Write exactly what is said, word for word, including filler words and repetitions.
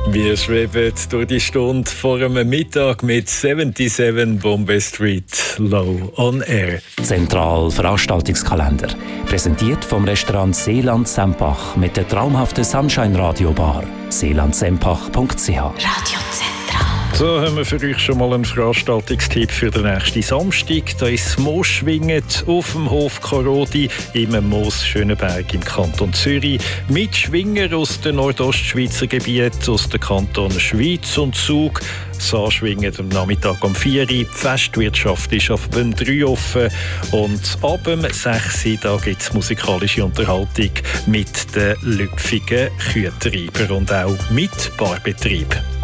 Wir schweben durch die Stunde vor einem Mittag mit siebenundsiebzig Bombay Street Low on Air. Zentral Veranstaltungskalender. Präsentiert vom Restaurant Seeland Sempach mit der traumhaften Sunshine Radio Bar. seeland sempach punkt c h. Radio Zentral. So haben wir für euch schon mal einen Veranstaltungstipp für den nächsten Samstag. Da ist das Moosschwingen auf dem Hof Karodi im Moos Schönenberg im Kanton Zürich. Mit Schwinger aus den Nordostschweizer Gebieten, aus den Kantonen Schweiz und Zug. Das Anschwingen am Nachmittag um vier Uhr. Die Festwirtschaft ist auf dem drei offen. Und ab dem sechs Uhr gibt es musikalische Unterhaltung mit den lüpfigen Kühtreibern und auch mit Barbetrieb.